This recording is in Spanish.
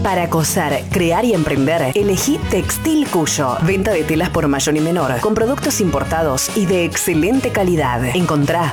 Para coser, crear y emprender, elegí Textil Cuyo. Venta de telas por mayor y menor, con productos importados y de excelente calidad. Encontrá